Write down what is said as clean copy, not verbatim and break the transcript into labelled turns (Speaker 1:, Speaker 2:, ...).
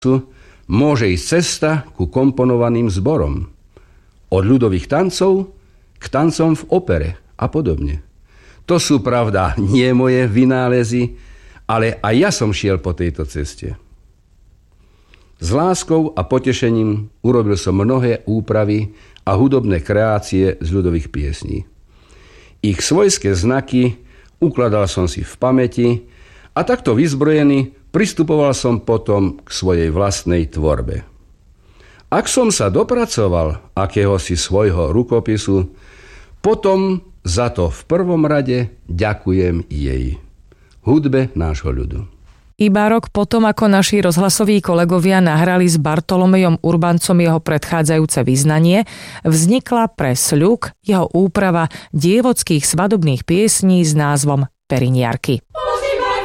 Speaker 1: môže ísť cesta ku komponovaným zborom. Od ľudových tancov k tancom v opere a podobne. To sú, pravda, nie moje vynálezy, ale aj ja som šiel po tejto ceste. S láskou a potešením urobil som mnohé úpravy a hudobné kreácie z ľudových piesní. Ich svojské znaky ukladal som si v pamäti a takto vyzbrojený pristupoval som potom k svojej vlastnej tvorbe. Ak som sa dopracoval akéhosi svojho rukopisu, potom za to v prvom rade ďakujem jej, hudbe nášho ľudu.
Speaker 2: Iba rok potom, ako naši rozhlasoví kolegovia nahrali s Bartolomejom Urbancom jeho predchádzajúce vyznanie, vznikla pre Sľuk jeho úprava dievodských svadobných piesní s názvom Periniarky.